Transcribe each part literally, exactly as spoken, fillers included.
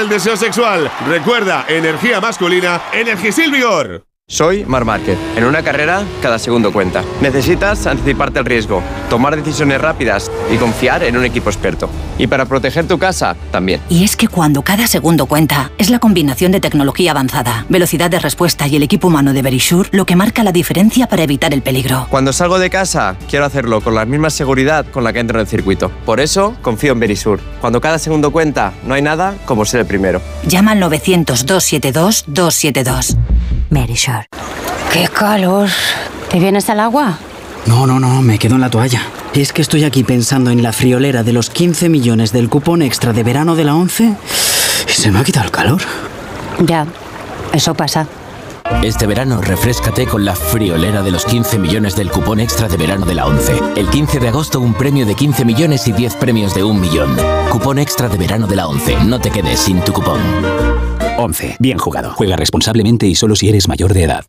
el deseo sexual. Recuerda, energía masculina, Energisil Vigor. Soy Marc Márquez. En una carrera, cada segundo cuenta. Necesitas anticiparte al riesgo, tomar decisiones rápidas y confiar en un equipo experto. Y para proteger tu casa, también. Y es que cuando cada segundo cuenta, es la combinación de tecnología avanzada, velocidad de respuesta y el equipo humano de Verisure lo que marca la diferencia para evitar el peligro. Cuando salgo de casa, quiero hacerlo con la misma seguridad con la que entro en el circuito. Por eso, confío en Verisure. Cuando cada segundo cuenta, no hay nada como ser el primero. Llama al novecientos, doscientos setenta y dos, doscientos setenta y dos. Verisure. ¡Qué calor! ¿Te vienes al agua? No, no, no, me quedo en la toalla. Es que estoy aquí pensando en la friolera de los quince millones del cupón extra de verano de la ONCE y se me ha quitado el calor. Ya, eso pasa. Este verano, refréscate con la friolera de los quince millones del cupón extra de verano de la ONCE. El quince de agosto, un premio de quince millones y diez premios de un millón. Cupón extra de verano de la ONCE. No te quedes sin tu cupón. ONCE. Bien jugado. Juega responsablemente y solo si eres mayor de edad.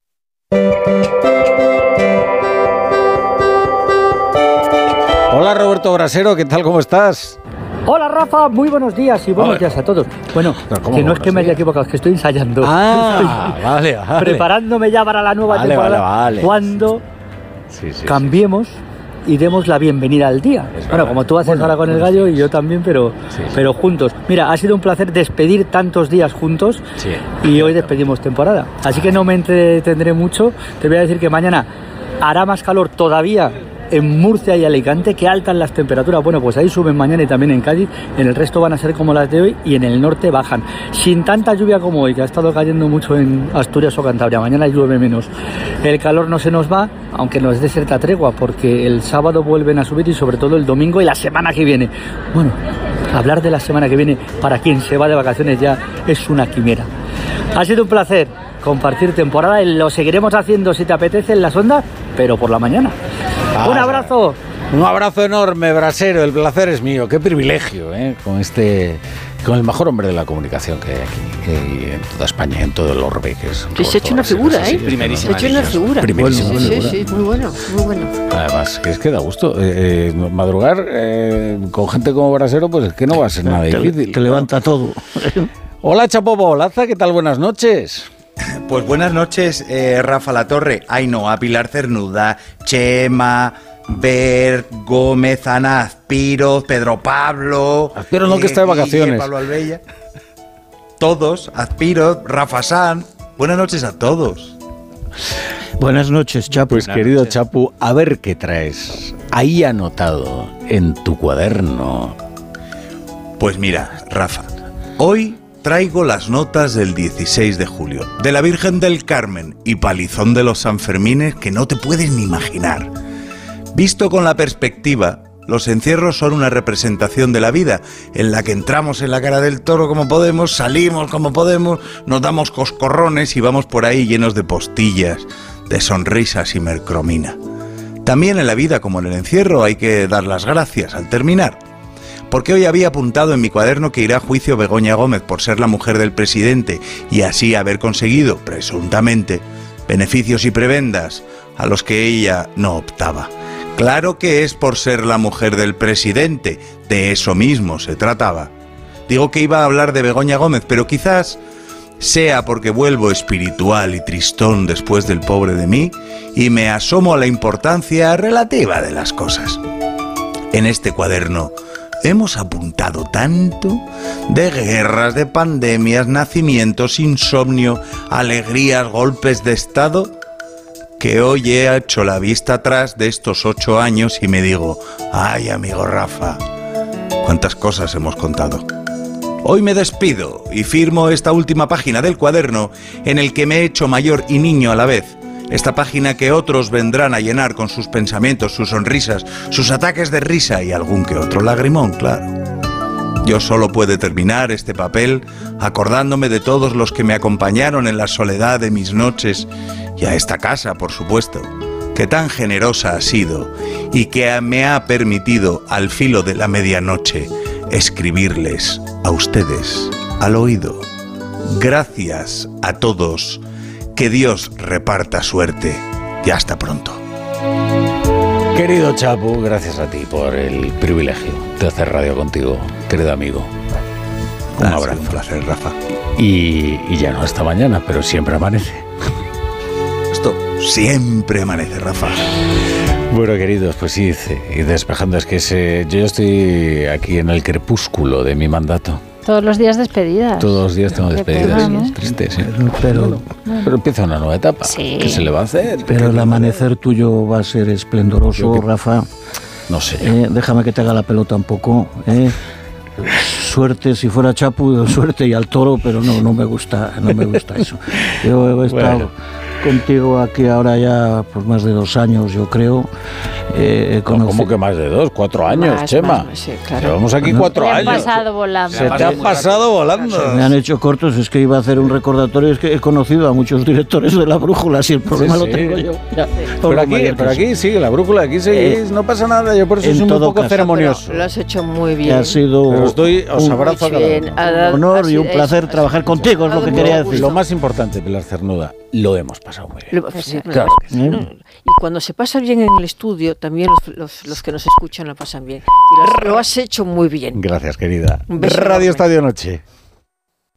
Hola Roberto Brasero, ¿qué tal? ¿Cómo estás? Hola Rafa, muy buenos días y buenos días a todos. Bueno, que no es que me haya equivocado, es que estoy ensayando. Ah, estoy vale, vale. Preparándome ya para la nueva vale, temporada. Vale, vale. Cuando sí, sí, cambiemos sí. y demos la bienvenida al día. Es bueno, como tú haces bueno, ahora con el gallo y yo también, pero, sí, sí. pero juntos. Mira, ha sido un placer despedir tantos días juntos sí, y hoy despedimos temporada. Así que no me entretendré mucho. Te voy a decir que mañana hará más calor todavía en Murcia y Alicante, que altas las temperaturas. Bueno, pues ahí suben mañana y también en Cádiz. En el resto van a ser como las de hoy y en el norte bajan. Sin tanta lluvia como hoy, que ha estado cayendo mucho en Asturias o Cantabria. Mañana llueve menos. El calor no se nos va, aunque nos dé cierta tregua, porque el sábado vuelven a subir y sobre todo el domingo y la semana que viene. Bueno, hablar de la semana que viene para quien se va de vacaciones ya es una quimera. Ha sido un placer compartir temporada. Lo seguiremos haciendo si te apetece en las ondas, pero por la mañana. Ah, un abrazo. Un abrazo enorme, Brasero. El placer es mío. Qué privilegio, ¿eh? Con este, con el mejor hombre de la comunicación que hay aquí, en toda España, en todo el orbe, que es. Que se ha hecho una figura, ¿eh? Primerísima. Se ha hecho una figura. Primerísima sí, figura. Sí, sí, muy bueno, muy bueno. Además, que es que da gusto. Eh, eh, madrugar eh, con gente como Brasero, pues es que no va a ser nada difícil. Te levanta todo. Hola, Chapo Bolaza, ¿qué tal? Buenas noches. Pues buenas noches, eh, Rafa Latorre, Ainhoa, Pilar Cernuda, Chema, Bert, Gómez, Ana Azpiroz, Pedro Pablo... Azpiroz no, eh, que está de vacaciones. Pablo Albella. Todos, Azpiroz, Rafa Sanz. Buenas noches a todos. Buenas noches, Chapu. Pues querido noches. Chapu, a ver qué traes ahí anotado en tu cuaderno. Pues mira, Rafa, hoy traigo las notas del dieciséis de julio, de la Virgen del Carmen y palizón de los Sanfermines que no te puedes ni imaginar. Visto con la perspectiva, los encierros son una representación de la vida, en la que entramos en la cara del toro como podemos, salimos como podemos, nos damos coscorrones y vamos por ahí llenos de postillas, de sonrisas y mercromina. También en la vida, como en el encierro, hay que dar las gracias al terminar. Porque hoy había apuntado en mi cuaderno que irá a juicio Begoña Gómez por ser la mujer del presidente y así haber conseguido, presuntamente, beneficios y prebendas a los que ella no optaba. Claro que es por ser la mujer del presidente, de eso mismo se trataba. Digo que iba a hablar de Begoña Gómez, pero quizás sea porque vuelvo espiritual y tristón después del pobre de mí y me asomo a la importancia relativa de las cosas. En este cuaderno hemos apuntado tanto de guerras, de pandemias, nacimientos, insomnio, alegrías, golpes de estado, que hoy he hecho la vista atrás de estos ocho años y me digo, ay amigo Rafa, cuántas cosas hemos contado. Hoy me despido y firmo esta última página del cuaderno en el que me he hecho mayor y niño a la vez. Esta página que otros vendrán a llenar con sus pensamientos, sus sonrisas, sus ataques de risa y algún que otro lagrimón, claro. Yo solo puedo terminar este papel acordándome de todos los que me acompañaron en la soledad de mis noches y a esta casa, por supuesto, que tan generosa ha sido y que me ha permitido al filo de la medianoche escribirles a ustedes al oído. Gracias a todos. Que Dios reparta suerte y hasta pronto. Querido Chapu, gracias a ti por el privilegio de hacer radio contigo, querido amigo. Un abrazo, un placer, Rafa. Y, y ya no hasta mañana, pero siempre amanece. Esto siempre amanece, Rafa. Bueno, queridos, pues sí, y despejando, es que ese, yo estoy aquí en el crepúsculo de mi mandato. Todos los días despedidas. Todos los días tengo despedidas. Pena, ¿no? Es triste, sí. Pero, bueno, pero empieza una nueva etapa. Sí. ¿Qué se le va a hacer? pero el amanecer tuyo va a ser esplendoroso, que, Rafa. No sé. Eh, déjame que te haga la pelota un poco. Eh. Suerte, si fuera Chapu, suerte y al toro, pero no, no me gusta, no me gusta eso. Yo he estado Bueno. contigo aquí ahora ya por más de dos años, yo creo. Eh, No, ¿Cómo que más de dos? Cuatro años, Más, Chema. más, sí, claro. Llevamos aquí Bueno, cuatro Me han años. pasado volando. Se te ha pasado volando. Me han hecho cortos, es que iba a hacer un recordatorio, es que he conocido a muchos directores de la brújula, si el problema Sí, lo sí. tengo yo. Ya, Pero Olga aquí, María pero Alfonso. aquí sigue la brújula, aquí seguís, Eh, no pasa nada, yo por eso en soy un todo poco caso. ceremonioso. Lo has hecho muy Que bien. ha sido Pero os doy, os un abrazo a cada bien. uno. Ha dado- honor ha y un sido- placer eso, trabajar ha contigo, es lo que dado quería mucho decir. Lo más importante, Pilar Cernuda, lo hemos pasado muy bien. Lo- sí, Claro que sí. ¿no? Y cuando se pasa bien en el estudio, también los, los, los que nos escuchan lo pasan bien. Y lo, lo has hecho muy bien. Gracias, querida. Un beso Radio enorme. Estadio Noche.